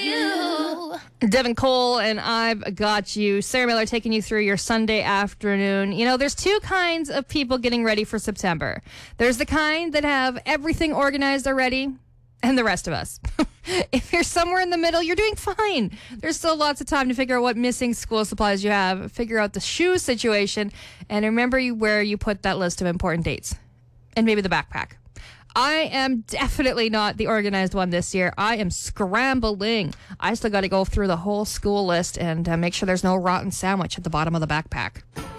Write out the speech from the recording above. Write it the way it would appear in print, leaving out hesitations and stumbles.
you. Devin Cole and I've got you. Sarah Miller taking you through your Sunday afternoon. You know, there's two kinds of people getting ready for September. There's the kind that have everything organized already, and the rest of us. If you're somewhere in the middle, you're doing fine. There's still lots of time to figure out what missing school supplies you have, figure out the shoe situation, and remember where you put that list of important dates. And maybe the backpack. I am definitely not the organized one this year. I am scrambling. I still got to go through the whole school list and make sure there's no rotten sandwich at the bottom of the backpack.